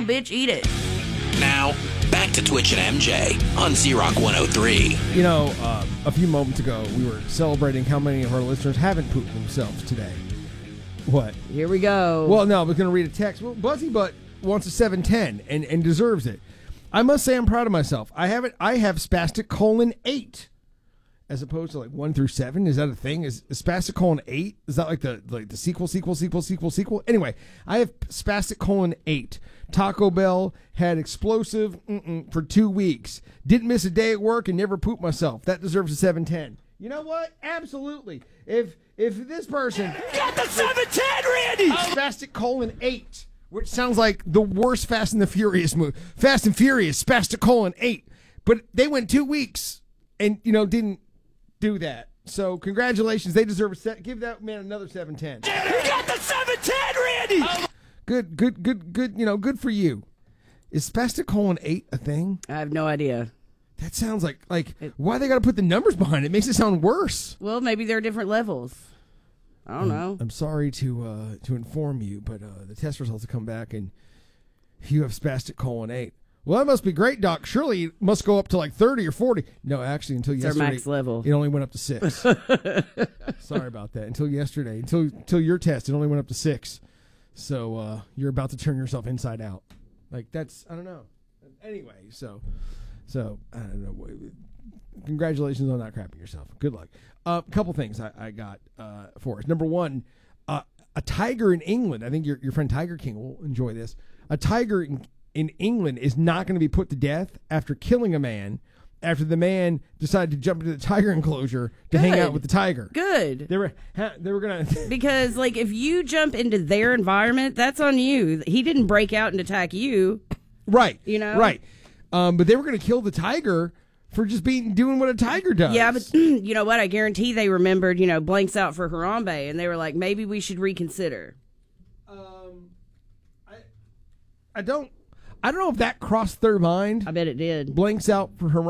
on, bitch, eat it. Now, back to Twitch and MJ on Z-Rock 103. You know, a few moments ago, we were celebrating how many of our listeners haven't pooped themselves today. What? Here we go. Well, no, we're going to read a text. Well, Buzzy Butt wants a 710 and deserves it. I must say I'm proud of myself. I have spastic colon 8 as opposed to like 1 through 7. Is that a thing? Is spastic colon 8? Is that like the sequel? Anyway, I have spastic colon 8. Taco Bell had explosive for 2 weeks. Didn't miss a day at work and never pooped myself. That deserves a 710. You know what? Absolutely. If this person Got the 710, Randy! spastic colon 8, which sounds like the worst Fast and the Furious movie. Fast and Furious, spastic colon 8. But they went 2 weeks and, didn't do that. So congratulations. They deserve give that man another 710. You got the 710, Randy! Good, good for you. Is spastic colon 8 a thing? I have no idea. That sounds like why they got to put the numbers behind it? It makes it sound worse. Well, maybe there are different levels. I don't know. I'm sorry to inform you, but the test results have come back and you have spastic colon 8. Well, that must be great, Doc. Surely it must go up to like 30 or 40. No, actually, until It's yesterday, our max level. it only went up to 6. Sorry about that. Until yesterday, until your test, it only went up to 6. So you're about to turn yourself inside out. Like that's I don't know. Anyway, so I don't know. Congratulations on not crapping yourself. Good luck. A couple things I got for us. Number one, a tiger in England. I think your friend Tiger King will enjoy this. A tiger in England is not going to be put to death after killing a man after the man decided to jump into the tiger enclosure to hang out with the tiger. Good. They were going to... Because, if you jump into their environment, that's on you. He didn't break out and attack you. Right. Right. But they were going to kill the tiger for just doing what a tiger does. Yeah, but you know what? I guarantee they remembered, blanks out for Harambe, and they were like, maybe we should reconsider. I don't know if that crossed their mind. I bet it did. Blanks out for